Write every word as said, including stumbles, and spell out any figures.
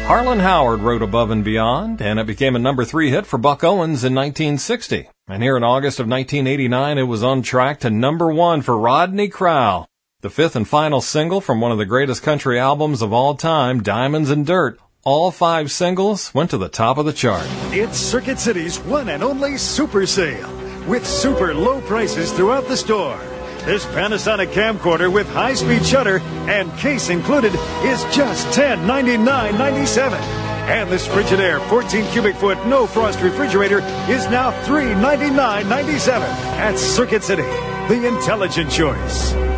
Harlan Howard wrote Above and Beyond, and it became a number three hit for Buck Owens in nineteen sixty. And here in August of nineteen eighty-nine, it was on track to number one for Rodney Crowell. The fifth and final single from one of the greatest country albums of all time, Diamonds and Dirt. All five singles went to the top of the chart. It's Circuit City's one and only super sale, with super low prices throughout the store. This Panasonic camcorder with high-speed shutter and case included is just ten ninety-nine ninety-seven. And this Frigidaire fourteen cubic foot no frost refrigerator is now three ninety-nine ninety-seven at Circuit City, the intelligent choice.